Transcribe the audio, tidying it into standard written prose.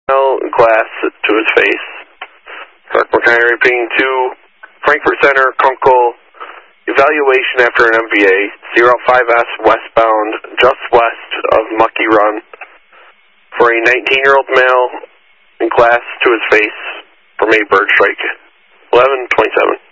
glass to his face. Clark McKay repeating to Frankfurt Center, Kunkel, evaluation after an MVA, 05S westbound, just west of Mucky Run, for a 19-year-old male in glass to his face from a bird strike, 11:27.